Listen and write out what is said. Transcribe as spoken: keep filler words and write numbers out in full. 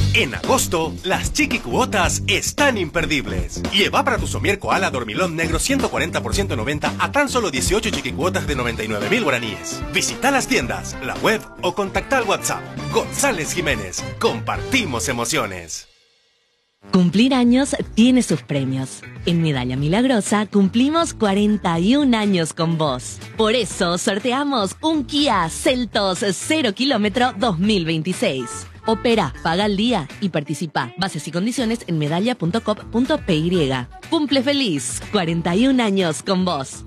En agosto, las chiquicuotas están imperdibles. Lleva para tu somier koala dormilón negro ciento cuarenta por ciento noventa a tan solo dieciocho chiquicuotas de noventa y nueve mil guaraníes. Visita las tiendas, la web o contacta al WhatsApp. González Jiménez. Compartimos emociones. Cumplir años tiene sus premios. En Medalla Milagrosa cumplimos cuarenta y un años con vos. Por eso sorteamos un Kia Seltos cero kilómetro dos mil veintiséis. Opera, paga al día y participa. Bases y condiciones en medalla punto com punto p y. Cumple feliz, cuarenta y un años con vos.